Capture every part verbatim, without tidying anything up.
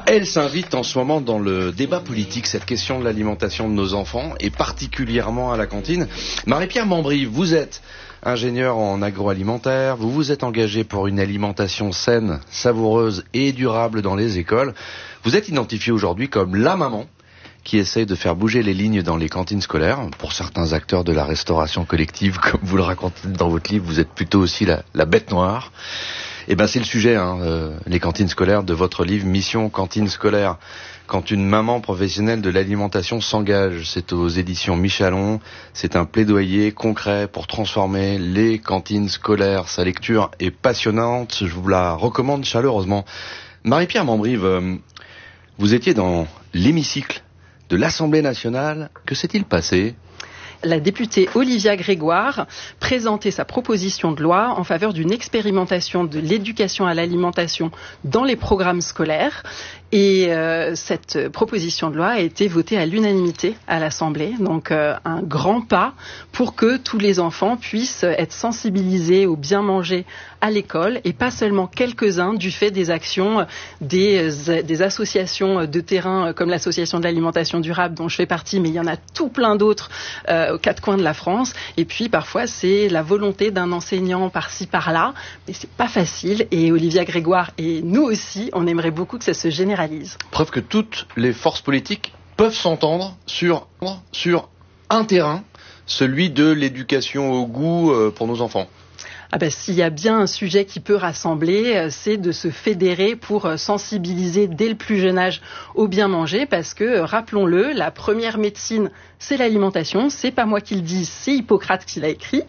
Elle s'invite en ce moment dans le débat politique, cette question de l'alimentation de nos enfants, et particulièrement à la cantine. Marie-Pierre Mambry, vous êtes ingénieure en agroalimentaire, vous vous êtes engagée pour une alimentation saine, savoureuse et durable dans les écoles. Vous êtes identifiée aujourd'hui comme la maman qui essaye de faire bouger les lignes dans les cantines scolaires. Pour certains acteurs de la restauration collective, comme vous le racontez dans votre livre, vous êtes plutôt aussi la, la bête noire. Eh ben c'est le sujet, hein, euh, les cantines scolaires de votre livre Mission Cantine Scolaire. Quand une maman professionnelle de l'alimentation s'engage, c'est aux éditions Michalon. C'est un plaidoyer concret pour transformer les cantines scolaires. Sa lecture est passionnante, je vous la recommande chaleureusement. Marie-Pierre Mambry, vous étiez dans l'hémicycle de l'Assemblée nationale. Que s'est-il passé ? La députée Olivia Grégoire présentait sa proposition de loi en faveur d'une expérimentation de l'éducation à l'alimentation dans les programmes scolaires. Et euh, cette proposition de loi a été votée à l'unanimité à l'Assemblée. Donc euh, un grand pas pour que tous les enfants puissent être sensibilisés au bien manger à l'école et pas seulement quelques-uns du fait des actions des, des associations de terrain comme l'association de l'alimentation durable dont je fais partie, mais il y en a tout plein d'autres euh, aux quatre coins de la France. Et puis parfois c'est la volonté d'un enseignant par-ci par-là, mais c'est pas facile. Et Olivia Grégoire et nous aussi, on aimerait beaucoup que ça se généralise. Preuve que toutes les forces politiques peuvent s'entendre sur, sur un terrain, celui de l'éducation au goût pour nos enfants. Ah ben, s'il y a bien un sujet qui peut rassembler, c'est de se fédérer pour sensibiliser dès le plus jeune âge au bien manger, parce que, rappelons-le, la première médecine, c'est l'alimentation. C'est pas moi qui le dis, c'est Hippocrate qui l'a écrit.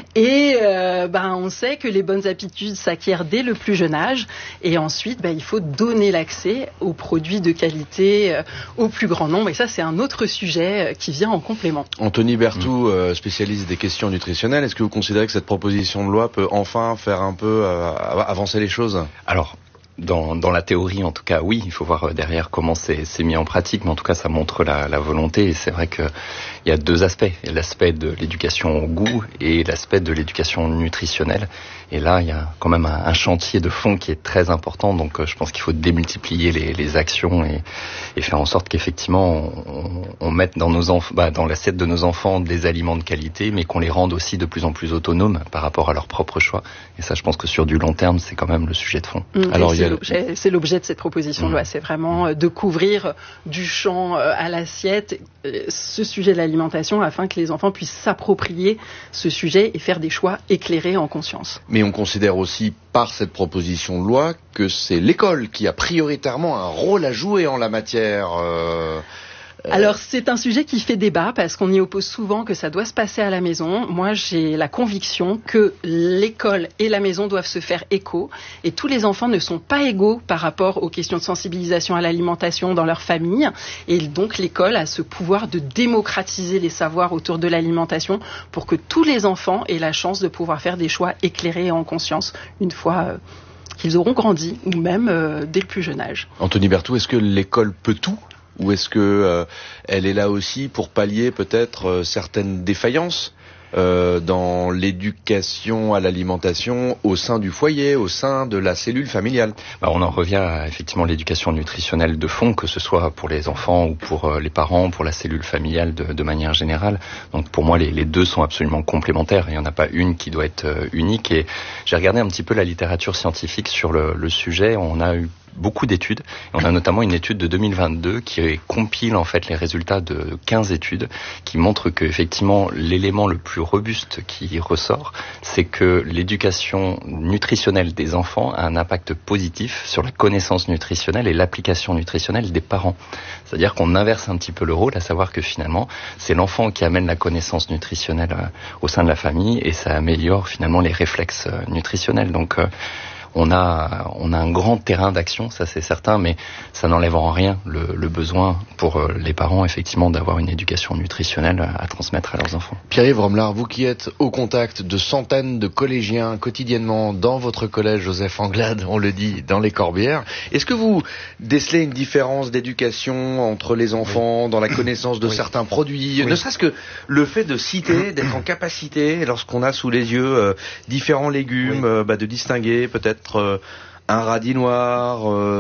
Et euh, ben, on sait que les bonnes habitudes s'acquièrent dès le plus jeune âge. Et ensuite, ben, il faut donner l'accès aux produits de qualité euh, au plus grand nombre. Et ça, c'est un autre sujet euh, qui vient en complément. Anthony Berthoud, euh, spécialiste des questions nutritionnelles, est-ce que vous considérez que cette proposition de loi peut enfin faire un peu euh, avancer les choses ? Alors, dans, dans la théorie, en tout cas, oui, il faut voir derrière comment c'est, c'est mis en pratique, mais en tout cas, ça montre la, la volonté. Et c'est vrai qu'il y a deux aspects. Il y a l'aspect de l'éducation au goût et l'aspect de l'éducation nutritionnelle. Et là, il y a quand même un, un chantier de fond qui est très important. Donc, euh, je pense qu'il faut démultiplier les, les actions et, et faire en sorte qu'effectivement, on, on mette dans nos enf- bah, dans l'assiette de nos enfants des aliments de qualité, mais qu'on les rende aussi de plus en plus autonomes par rapport à leurs propres choix. Et ça, je pense que sur du long terme, c'est quand même le sujet de fond. Mmh, Alors, c'est, l'objet, c'est l'objet de cette proposition de loi. Mmh. C'est vraiment de couvrir du champ à l'assiette ce sujet de l'alimentation afin que les enfants puissent s'approprier ce sujet et faire des choix éclairés en conscience. Mais on considère aussi par cette proposition de loi que c'est l'école qui a prioritairement un rôle à jouer en la matière. Euh... Alors c'est un sujet qui fait débat parce qu'on y oppose souvent que ça doit se passer à la maison. Moi j'ai la conviction que l'école et la maison doivent se faire écho et tous les enfants ne sont pas égaux par rapport aux questions de sensibilisation à l'alimentation dans leur famille et donc l'école a ce pouvoir de démocratiser les savoirs autour de l'alimentation pour que tous les enfants aient la chance de pouvoir faire des choix éclairés et en conscience une fois euh, qu'ils auront grandi ou même euh, dès le plus jeune âge. Anthony Berthoud, est-ce que l'école peut tout ? Ou est-ce que euh, elle est là aussi pour pallier peut-être euh, certaines défaillances euh, dans l'éducation à l'alimentation au sein du foyer, au sein de la cellule familiale ? Bah, on en revient à effectivement l'éducation nutritionnelle de fond, que ce soit pour les enfants ou pour euh, les parents, pour la cellule familiale de, de manière générale. Donc pour moi, les, les deux sont absolument complémentaires. Il n'y en a pas une qui doit être euh, unique. Et j'ai regardé un petit peu la littérature scientifique sur le, le sujet. On a eu beaucoup d'études. Et on a notamment une étude de deux mille vingt-deux qui compile en fait les résultats de quinze études qui montrent que effectivement l'élément le plus robuste qui ressort, c'est que l'éducation nutritionnelle des enfants a un impact positif sur la connaissance nutritionnelle et l'application nutritionnelle des parents. C'est-à-dire qu'on inverse un petit peu le rôle, à savoir que finalement c'est l'enfant qui amène la connaissance nutritionnelle au sein de la famille et ça améliore finalement les réflexes nutritionnels. Donc euh, On a, on a un grand terrain d'action, ça c'est certain, mais ça n'enlève en rien le, le besoin pour les parents, effectivement, d'avoir une éducation nutritionnelle à transmettre à leurs enfants. Pierre-Yves Romelard, vous qui êtes au contact de centaines de collégiens quotidiennement dans votre collège Joseph Anglade, on le dit, dans les Corbières, est-ce que vous décelez une différence d'éducation entre les enfants oui. dans la connaissance de oui. certains produits, oui. ne serait-ce que le fait de citer, d'être en capacité, lorsqu'on a sous les yeux euh, différents légumes, oui. euh, bah, de distinguer peut-être Euh, un radis noir, euh,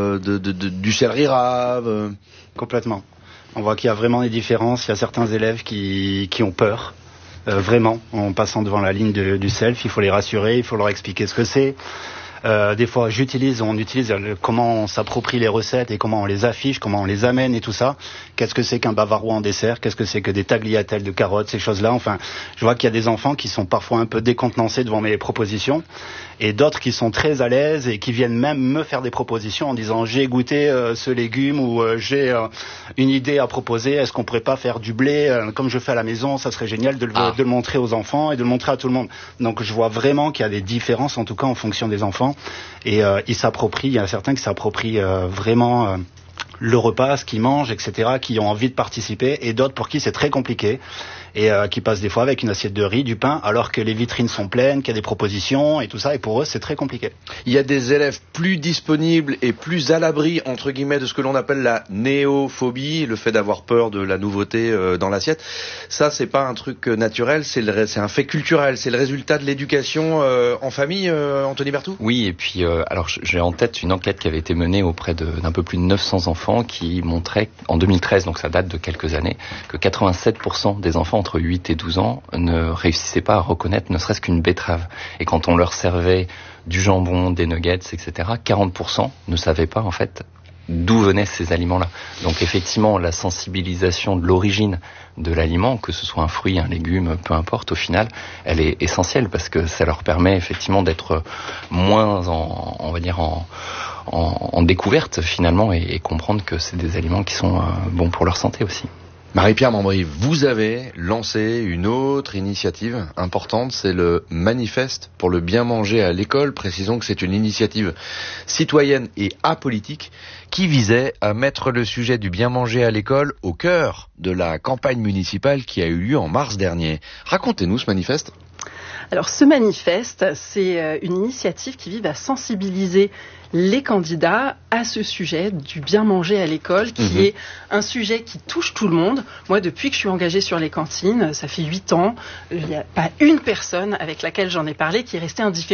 euh, de, de, de, du céleri rave euh... Complètement. On voit qu'il y a vraiment des différences. Il y a certains élèves qui, qui ont peur, euh, vraiment, en passant devant la ligne de, du self. Il faut les rassurer, il faut leur expliquer ce que c'est. Euh, des fois, j'utilise, on utilise le, comment on s'approprie les recettes et comment on les affiche, comment on les amène et tout ça. Qu'est-ce que c'est qu'un bavarois en dessert? Qu'est-ce que c'est que des tagliatelles de carottes, ces choses-là? Enfin, je vois qu'il y a des enfants qui sont parfois un peu décontenancés devant mes propositions et d'autres qui sont très à l'aise et qui viennent même me faire des propositions en disant j'ai goûté euh, ce légume ou euh, j'ai euh, une idée à proposer. Est-ce qu'on pourrait pas faire du blé euh, comme je fais à la maison? Ça serait génial de le, ah. de le montrer aux enfants et de le montrer à tout le monde. Donc, je vois vraiment qu'il y a des différences, en tout cas en fonction des enfants. Et euh, ils s'approprient, il y a certains qui s'approprient euh, vraiment euh, le repas, ce qu'ils mangent, et cetera, qui ont envie de participer, et d'autres pour qui c'est très compliqué, et euh, qui passent des fois avec une assiette de riz, du pain, alors que les vitrines sont pleines, qu'il y a des propositions, et tout ça, et pour eux, c'est très compliqué. Il y a des élèves plus disponibles et plus à l'abri, entre guillemets, de ce que l'on appelle la néophobie, le fait d'avoir peur de la nouveauté euh, dans l'assiette. Ça, c'est pas un truc naturel, c'est, le, c'est un fait culturel, c'est le résultat de l'éducation euh, en famille, euh, Anthony Berthoud? Oui, et puis, euh, alors j'ai en tête une enquête qui avait été menée auprès de, d'un peu plus de neuf cents enfants, qui montrait en deux mille treize, donc ça date de quelques années, que quatre-vingt-sept pour cent des enfants entre huit et douze ans ne réussissaient pas à reconnaître ne serait-ce qu'une betterave. Et quand on leur servait du jambon, des nuggets, et cetera, quarante pour cent ne savaient pas en fait d'où venaient ces aliments-là. Donc effectivement, la sensibilisation de l'origine de l'aliment, que ce soit un fruit, un légume, peu importe, au final, elle est essentielle parce que ça leur permet effectivement d'être moins en, on va dire en En, en découverte finalement et, et comprendre que c'est des aliments qui sont euh, bons pour leur santé aussi. Marie-Pierre Mambry, vous avez lancé une autre initiative importante, c'est le manifeste pour le bien manger à l'école. Précisons que c'est une initiative citoyenne et apolitique qui visait à mettre le sujet du bien manger à l'école au cœur de la campagne municipale qui a eu lieu en mars dernier. Racontez-nous ce manifeste. Alors ce manifeste, c'est une initiative qui vise à sensibiliser les candidats à ce sujet du bien manger à l'école, qui mmh. est un sujet qui touche tout le monde. Moi, depuis que je suis engagée sur les cantines, ça fait huit ans, il n'y a pas une personne avec laquelle j'en ai parlé qui est restée indifférente.